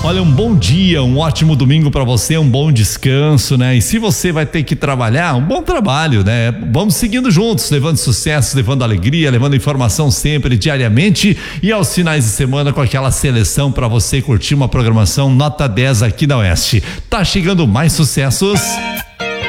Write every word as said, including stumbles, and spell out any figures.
Olha, um bom dia, um ótimo domingo para você, um bom descanso, né? E se você vai ter que trabalhar, um bom trabalho, né? Vamos seguindo juntos, levando sucesso, levando alegria, levando informação sempre, diariamente e aos finais de semana com aquela seleção para você curtir uma programação nota dez aqui da Oeste. Tá chegando mais sucessos.